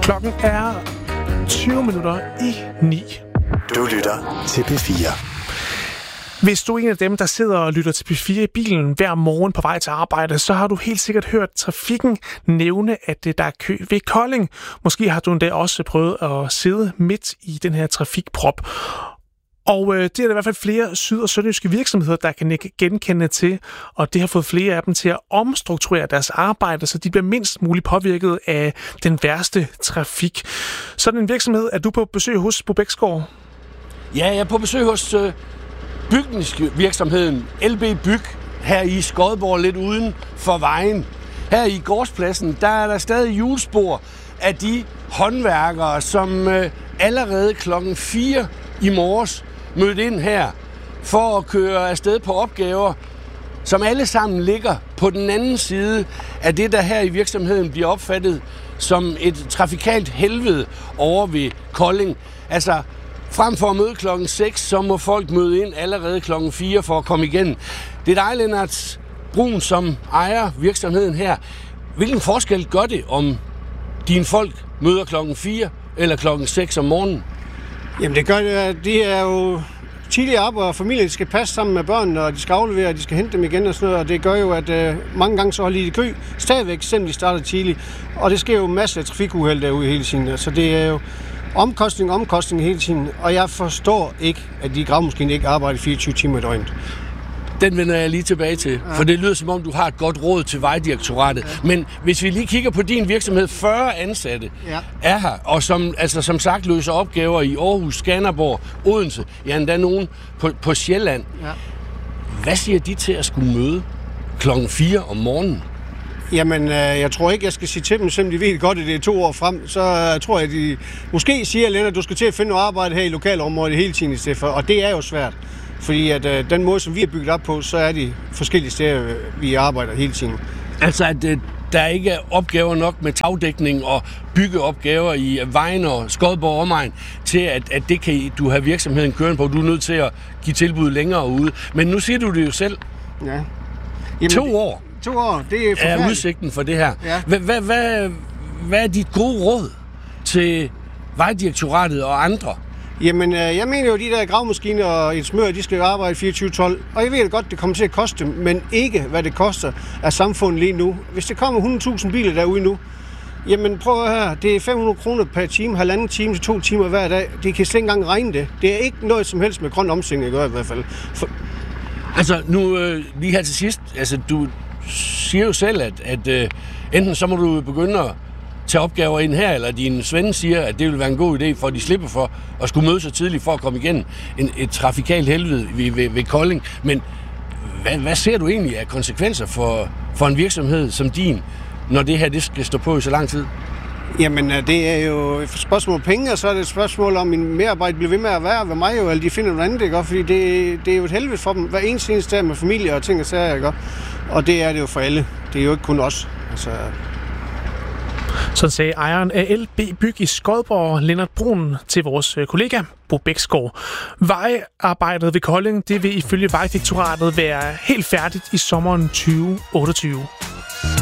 Klokken er 20 minutter i 9. Du lytter til P4. Hvis du er en af dem, der sidder og lytter til P4 i bilen hver morgen på vej til arbejde, så har du helt sikkert hørt trafikken nævne, at der er kø ved Kolding. Måske har du endda også prøvet at sidde midt i den her trafikprop. Og det er der i hvert fald flere syd- og sønderjyske virksomheder, der kan genkende til, og det har fået flere af dem til at omstrukturere deres arbejde, så de bliver mindst muligt påvirket af den værste trafik. Sådan en virksomhed er du på besøg hos, Bo Bæksgaard? Ja, jeg er på besøg hos bygningsvirksomheden LB Byg her i Skodborg, lidt uden for vejen. Her i gårdspladsen, der er der stadig hjulspor af de håndværkere, som allerede klokken 4 i morges mødte ind her for at køre afsted på opgaver, som alle sammen ligger på den anden side af det, der her i virksomheden bliver opfattet som et trafikalt helvede over ved Kolding. Altså, frem for at møde klokken 6, så må folk møde ind allerede klokken 4 for at komme igennem. Det er dig, Lennart Brun, som ejer virksomheden her. Hvilken forskel gør det, om dine folk møder klokken 4 eller klokken 6 om morgenen? Jamen det gør det. De er jo tidligere op, og familien skal passe sammen med børnene, og de skal aflevere, og de skal hente dem igen og sådan noget. Og det gør jo, at mange gange så holder de i kø. Stadigvæk, selvom de starter tidligt. Og det sker jo masser af trafikuheld derude hele tiden. Så det er jo omkostning hele tiden. Og jeg forstår ikke, at de gravemaskiner ikke arbejder 24 timer i døgnet. Den vender jeg lige tilbage til, for det lyder som om, du har et godt råd til Vejdirektoratet. Ja. Men hvis vi lige kigger på din virksomhed, 40 ansatte er her, og som sagt løser opgaver i Aarhus, Skanderborg, Odense, ja endda nogen på Sjælland. Ja. Hvad siger de til at skulle møde klokken 4 om morgenen? Jamen, jeg tror ikke, jeg skal sige til dem, selvom de ved godt, at det er 2 år frem, så tror jeg, at de måske siger, Lennart, at du skal til at finde noget arbejde her i lokalområdet hele tiden i stedet for, og det er jo svært. Fordi at den måde, som vi er bygget op på, så er de forskellige steder, vi arbejder hele tiden. Altså, at der ikke er opgaver nok med tagdækning og byggeopgaver i Vejen og Skodborg omegn, til at det kan du have virksomheden kørende på. Du er nødt til at give tilbud længere ude. Men nu siger du det jo selv. Ja. Jamen, 2 år. 2 år, det er forfærdeligt. Er udsigten for det her. Ja. Hvad er dit gode råd til Vejdirektoratet og andre? Jamen, jeg mener jo, at de der gravemaskiner og et smør, de skal arbejde 24/12. Og jeg ved det godt, det kommer til at koste dem, men ikke hvad det koster af samfundet lige nu. Hvis det kommer 100.000 biler derude nu, jamen prøv her, det er 500 kroner per time, 1,5 time til 2 timer hver dag. Det kan slet ikke engang regne det. Det er ikke noget som helst med grøn omstilling at gøre i hvert fald. Altså nu lige her til sidst, altså du siger jo selv, at enten så må du begynde at tage opgaver ind her, eller din svende siger, at det vil være en god idé, for at de slipper for at skulle møde så tidligt for at komme igennem et trafikalt helvede ved Kolding. Men hvad ser du egentlig af konsekvenser for en virksomhed som din, når det her det skal stå på i så lang tid? Jamen, det er jo et spørgsmål om penge, og så er det et spørgsmål om, min medarbejde bliver ved med at være ved mig, jo, eller de finder noget andet, ikke? Fordi det er jo et helvede for dem, hver eneste dag med familie og ting og sager, ikke? Og det er det jo for alle. Det er jo ikke kun os. Altså. Sådan sagde ejeren af LB Byg i Skodborg, Lennart Brun, til vores kollega Bo Bæksgaard. Vejarbejdet ved Kolding, det vil ifølge Vejdirektoratet være helt færdigt i sommeren 2028.